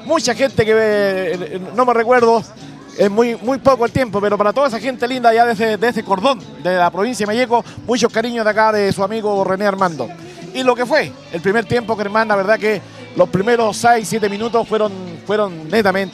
mucha gente que no me recuerdo, es muy poco el tiempo, pero para toda esa gente linda ya de ese cordón de la provincia de Malleco, muchos cariños de acá de su amigo René Armando. Y lo que fue el primer tiempo, Germán, la verdad que los primeros 6-7 minutos fueron netamente